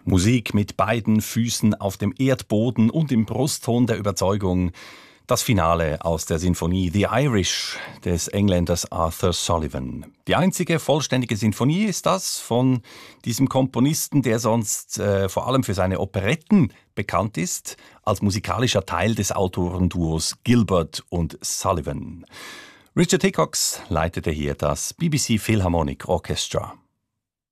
Musik mit beiden Füßen auf dem Erdboden und im Brustton der Überzeugung. Das Finale aus der Sinfonie The Irish des Engländers Arthur Sullivan. Die einzige vollständige Sinfonie ist das von diesem Komponisten, der sonst vor allem für seine Operetten bekannt ist, als musikalischer Teil des Autorenduos Gilbert und Sullivan. Richard Hickox leitete hier das BBC Philharmonic Orchestra.